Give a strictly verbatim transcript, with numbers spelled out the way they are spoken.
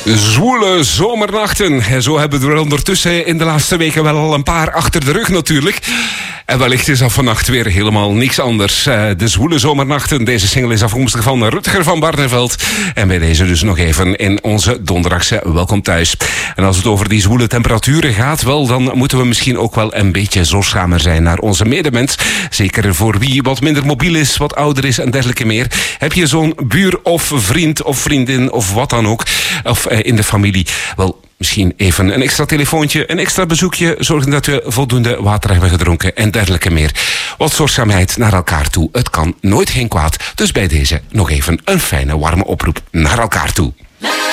Zwoele zomernachten. En zo hebben we er ondertussen in de laatste weken wel al een paar achter de rug natuurlijk. En wellicht is dat vannacht weer helemaal niks anders. Uh, de Zwoele zomernachten. Deze single is afkomstig van Rutger van Barneveld. En bij deze dus nog even in onze donderdagse Welkom Thuis. En als het over die zwoele temperaturen gaat, wel, dan moeten we misschien ook wel een beetje zorgzamer zijn naar onze medemens. Zeker voor wie wat minder mobiel is, wat ouder is en dergelijke meer. Heb je zo'n buur of vriend of vriendin of wat dan ook, of uh, in de familie, wel, misschien even een extra telefoontje, een extra bezoekje, zorgen dat we voldoende water hebben gedronken en dergelijke meer. Wat zorgzaamheid naar elkaar toe. Het kan nooit geen kwaad. Dus bij deze nog even een fijne warme oproep naar elkaar toe.